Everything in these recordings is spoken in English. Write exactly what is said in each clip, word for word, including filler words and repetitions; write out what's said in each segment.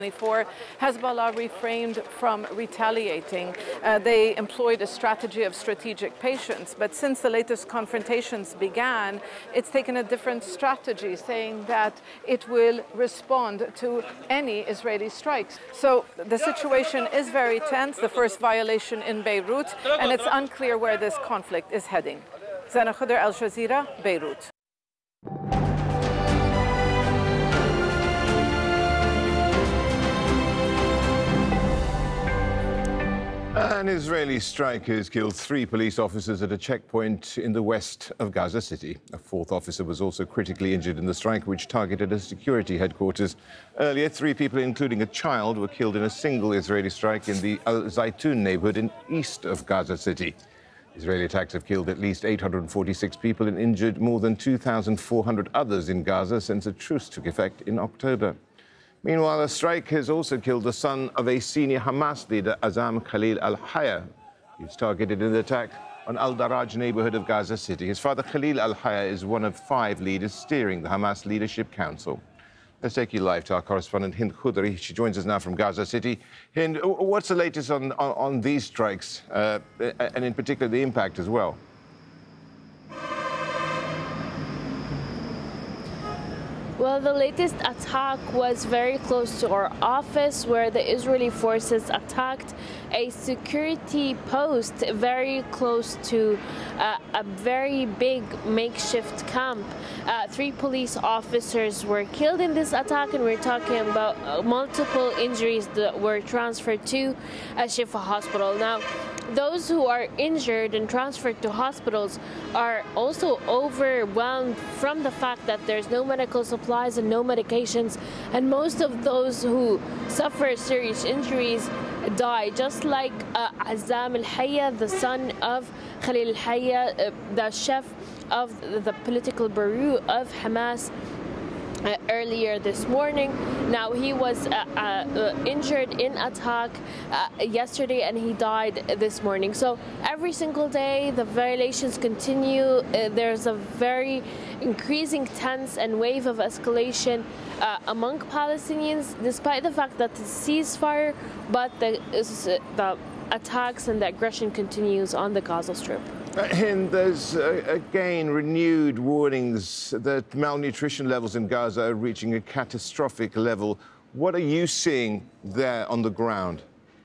twenty-four, Hezbollah refrained from retaliating. Uh, they employed a strategy of strategic patience, but since the latest confrontations began, it's taken a different strategy, saying that it will respond to any Israeli strikes. So the situation is very tense, the first violation in Beirut, and it's unclear where this conflict is heading. Zana Khudr, Al Jazeera, Beirut. An Israeli strike has killed three police officers at a checkpoint in the west of Gaza City. A fourth officer was also critically injured in the strike, which targeted a security headquarters. Earlier, three people, including a child, were killed in a single Israeli strike in the Al Zaytun neighborhood in east of Gaza City. Israeli attacks have killed at least eight hundred forty-six people and injured more than two thousand four hundred others in Gaza since a truce took effect in October. Meanwhile, the strike has also killed the son of a senior Hamas leader, Azzam Khalil al-Hayya. He was targeted in an attack on Al-Daraj neighborhood of Gaza City. His father, Khalil al-Hayya, is one of five leaders steering the Hamas Leadership Council. Let's take you live to our correspondent, Hind Khudri. She joins us now from Gaza City. Hind, what's the latest on, on, on these strikes, uh, and in particular the impact as well? Well, the latest attack was very close to our office, where the Israeli forces attacked a security post very close to uh, a very big makeshift camp. Uh, three police officers were killed in this attack, and we're talking about uh, multiple injuries that were transferred to a Shifa hospital. Now, those who are injured and transferred to hospitals are also overwhelmed from the fact that there's no medical supplies and no medications, and most of those who suffer serious injuries die, just like uh, Azzam al-Hayya, the son of Khalil al-Hayya, uh, the chef of the political bureau of Hamas. Uh, earlier this morning. Now, he was uh, uh, injured in attack uh, yesterday, and he died this morning. So every single day the violations continue. Uh, there's a very increasing tense and wave of escalation uh, among Palestinians, despite the fact that the ceasefire, but the, uh, the attacks and the aggression continues on the Gaza Strip. Uh, Hind, there's uh, again renewed warnings that malnutrition levels in Gaza are reaching a catastrophic level. What are you seeing there on the ground?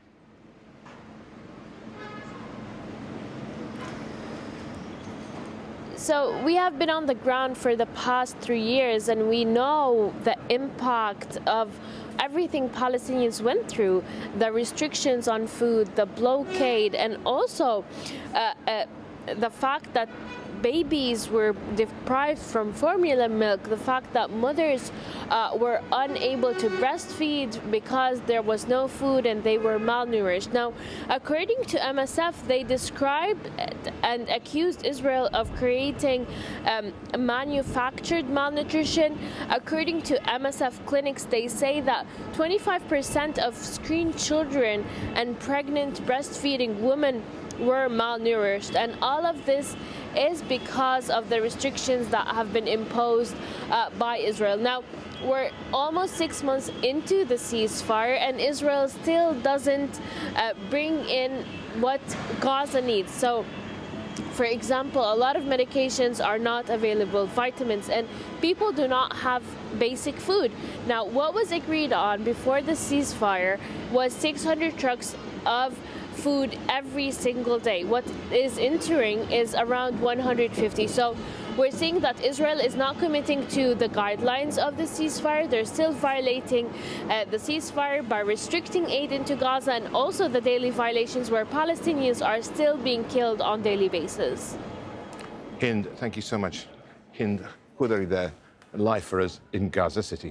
So we have been on the ground for the past three years, and we know the impact of everything Palestinians went through, the restrictions on food, the blockade, and also uh, uh, the fact that babies were deprived from formula milk, the fact that mothers uh, were unable to breastfeed because there was no food and they were malnourished. Now, according to M S F, they described and accused Israel of creating um, manufactured malnutrition. According to M S F clinics, they say that twenty-five percent of screened children and pregnant breastfeeding women were malnourished, and all of this is because of the restrictions that have been imposed uh, by Israel. Now, we're almost six months into the ceasefire, and Israel still doesn't uh, bring in what Gaza needs. So, for example, a lot of medications are not available, vitamins, and people do not have basic food. Now, what was agreed on before the ceasefire was six hundred trucks of food every single day. What is entering is around one hundred fifty. So we're seeing that Israel is not committing to the guidelines of the ceasefire. They're still violating uh, the ceasefire by restricting aid into Gaza, and also the daily violations where Palestinians are still being killed on a daily basis. Hind, thank you so much. Hind Khudri there, live for us in Gaza City.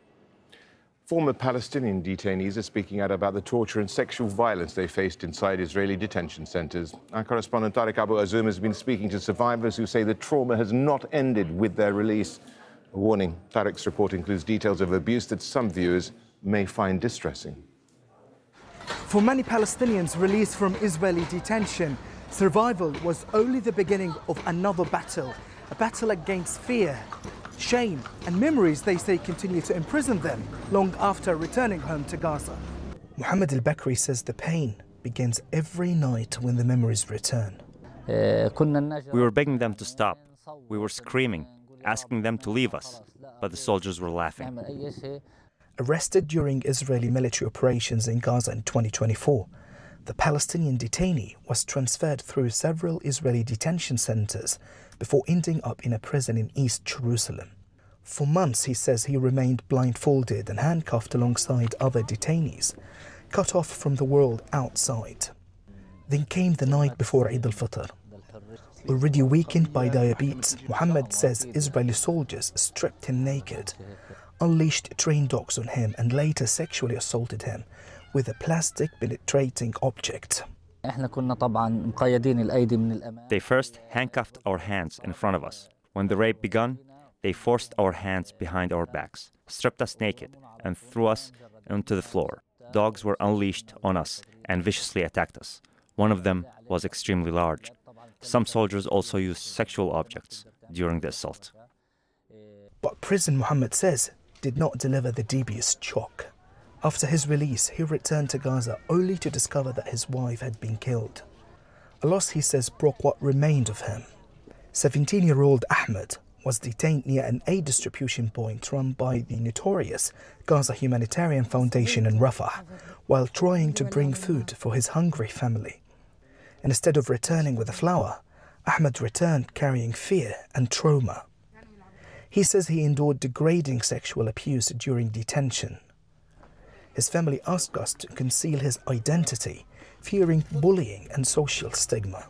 Former Palestinian detainees are speaking out about the torture and sexual violence they faced inside Israeli detention centres. Our correspondent Tariq Abu Azum has been speaking to survivors who say the trauma has not ended with their release. A warning, Tariq's report includes details of abuse that some viewers may find distressing. For many Palestinians released from Israeli detention, survival was only the beginning of another battle, a battle against fear. Shame and memories, they say, continue to imprison them long after returning home to Gaza. Mohammed al-Bakri says the pain begins every night when the memories return. We were begging them to stop. We were screaming, asking them to leave us, but the soldiers were laughing. Arrested during Israeli military operations in Gaza in twenty twenty-four, the Palestinian detainee was transferred through several Israeli detention centers before ending up in a prison in East Jerusalem. For months, he says, he remained blindfolded and handcuffed alongside other detainees, cut off from the world outside. Then came the night before Eid al-Fitr. Already weakened by diabetes, Mohammed says Israeli soldiers stripped him naked, unleashed trained dogs on him and later sexually assaulted him with a plastic penetrating object. They first handcuffed our hands in front of us. When the rape began, they forced our hands behind our backs, stripped us naked, and threw us onto the floor. Dogs were unleashed on us and viciously attacked us. One of them was extremely large. Some soldiers also used sexual objects during the assault. But prison, Mohammed says, did not deliver the deepest shock. After his release, he returned to Gaza only to discover that his wife had been killed. A loss, he says, broke what remained of him. seventeen-year-old Ahmed was detained near an aid distribution point run by the notorious Gaza Humanitarian Foundation in Rafah while trying to bring food for his hungry family. And instead of returning with a flower, Ahmed returned carrying fear and trauma. He says he endured degrading sexual abuse during detention. His family asked us to conceal his identity, fearing bullying and social stigma.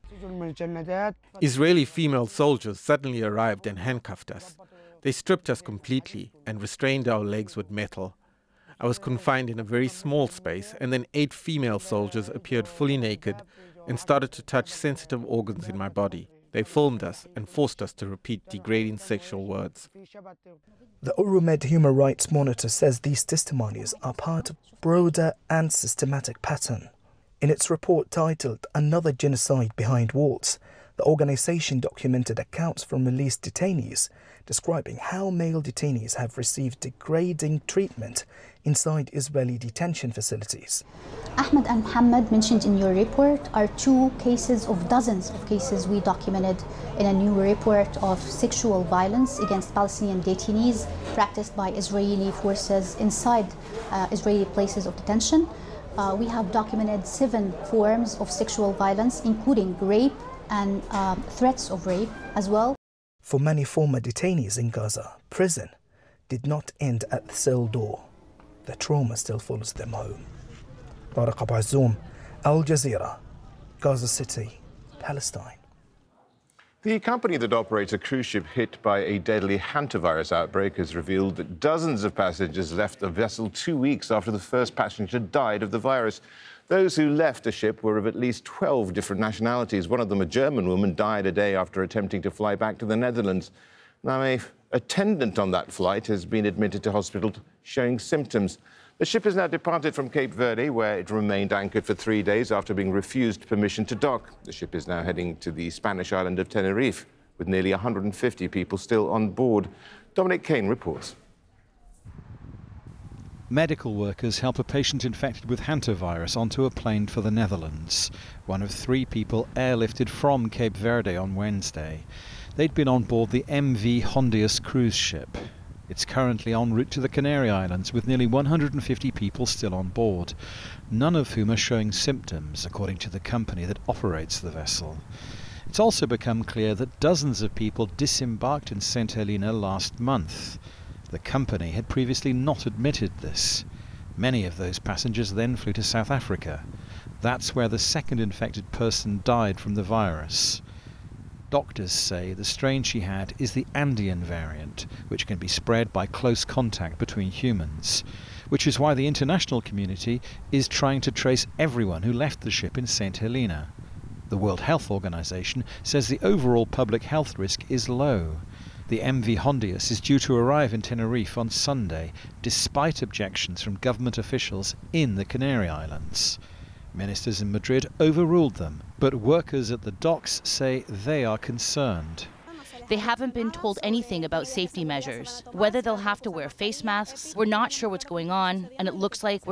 Israeli female soldiers suddenly arrived and handcuffed us. They stripped us completely and restrained our legs with metal. I was confined in a very small space, and then eight female soldiers appeared fully naked and started to touch sensitive organs in my body. They filmed us and forced us to repeat degrading sexual words. The Euromed Human Rights Monitor says these testimonies are part of a broader and systematic pattern. In its report titled Another Genocide Behind Walls, the organization documented accounts from released detainees describing how male detainees have received degrading treatment inside Israeli detention facilities. Ahmed and Mohammed, mentioned in your report, are two cases of dozens of cases we documented in a new report of sexual violence against Palestinian detainees practiced by Israeli forces inside uh, Israeli places of detention. Uh, we have documented seven forms of sexual violence, including rape and um, threats of rape as well. For many former detainees in Gaza, prison did not end at the cell door. The trauma still follows them home. Tariq Abu Azzoum, Al Jazeera, Gaza City, Palestine. The company that operates a cruise ship hit by a deadly hantavirus outbreak has revealed that dozens of passengers left the vessel two weeks after the first passenger died of the virus. Those who left the ship were of at least twelve different nationalities. One of them, a German woman, died a day after attempting to fly back to the Netherlands. Now, an attendant on that flight has been admitted to hospital showing symptoms. The ship has now departed from Cape Verde, where it remained anchored for three days after being refused permission to dock. The ship is now heading to the Spanish island of Tenerife, with nearly one hundred fifty people still on board. Dominic Kane reports. Medical workers help a patient infected with hantavirus onto a plane for the Netherlands. One of three people airlifted from Cape Verde on Wednesday. They'd been on board the M V Hondius cruise ship. It's currently en route to the Canary Islands with nearly one hundred fifty people still on board, none of whom are showing symptoms, according to the company that operates the vessel. It's also become clear that dozens of people disembarked in Saint Helena last month. The company had previously not admitted this. Many of those passengers then flew to South Africa. That's where the second infected person died from the virus. Doctors say the strain she had is the Andean variant, which can be spread by close contact between humans, which is why the international community is trying to trace everyone who left the ship in Saint Helena. The World Health Organization says the overall public health risk is low. The M V Hondius is due to arrive in Tenerife on Sunday, despite objections from government officials in the Canary Islands. Ministers in Madrid overruled them, but workers at the docks say they are concerned. They haven't been told anything about safety measures, whether they'll have to wear face masks. We're not sure what's going on, and it looks like we're